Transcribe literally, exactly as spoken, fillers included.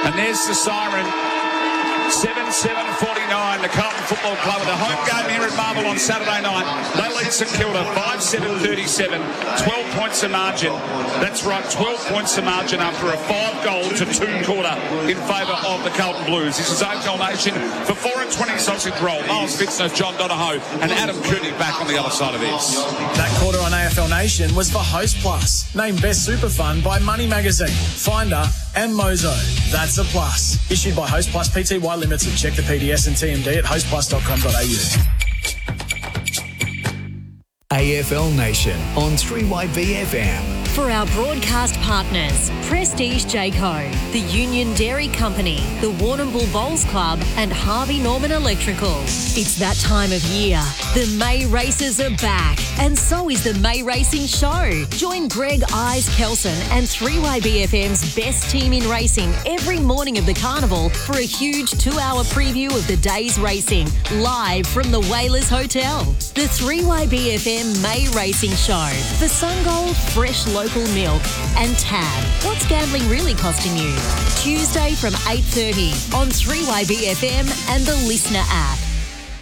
And there's the siren. seven seven forty-nine, the Carlton Football Club with a home game here at Marvel on Saturday night. They lead St Kilda five seven thirty-seven, twelve points a margin. That's right, twelve points a margin after a five-goal to two quarter in favour of the Carlton Blues. This is A F L Nation for four and twenty sausage roll. Miles Fitzner, John Donahoe and Adam Cooney back on the other side of this. That quarter on A F L Nation was for Host Plus, named Best Super Fun by Money Magazine, Finder and Mozo. That's a plus. Issued by Host Plus Pty Limited. Check the P D S and T M D at host plus dot com dot a u. A F L Nation on three Y B F M. For our broadcast partners, Prestige Jayco, the Union Dairy Company, the Warrnambool Bowls Club and Harvey Norman Electrical. It's that time of year. The May races are back and so is the May Racing Show. Join Greg Eyes Kelson and three Y B F M's best team in racing every morning of the carnival for a huge two-hour preview of the day's racing, live from the Whalers Hotel. The three Y B F M May Racing Show for SunGold, fresh local milk and Tab. What's gambling really costing you? Tuesday from eight thirty on three Y B F M and the Listener app.